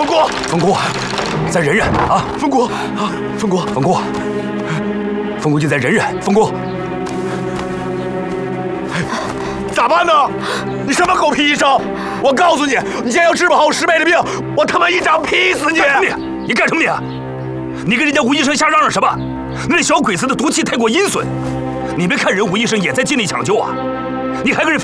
风姑， 风姑，再忍忍啊！ 风姑啊，风姑， 风姑，风姑，你再忍忍，风姑。 咋办呢？你什么狗屁医生！我告诉你，你现在要治不好我师妹的病，我他妈一掌劈死你！ 你干什么你？你跟人家吴医生瞎嚷嚷什么？那小鬼子的毒气太过阴损，你没看人吴医生也在尽力抢救啊，你还跟人